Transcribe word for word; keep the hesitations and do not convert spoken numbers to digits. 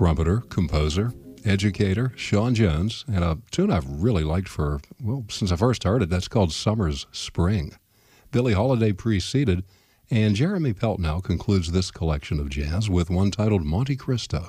trumpeter, composer, educator, Sean Jones, and a tune I've really liked for, well, since I first heard it. That's called Summer's Spring. Billie Holiday preceded, and Jeremy Pelt now concludes this collection of jazz with one titled Monte Cristo.